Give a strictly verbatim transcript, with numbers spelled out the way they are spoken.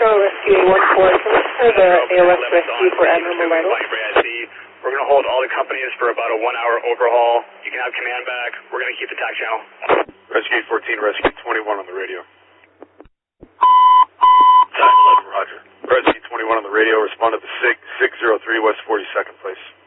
Metro Rescue one four. Can you for the A L S rescue for Admiral Mulatto? We're going to hold all the companies for about a one-hour overhaul. You can have command back. We're going to keep the tac channel. Rescue fourteen, Rescue twenty-one on the radio. eleven, roger. Rescue twenty-one on the radio. Respond to the SIG six zero three West forty-second, please.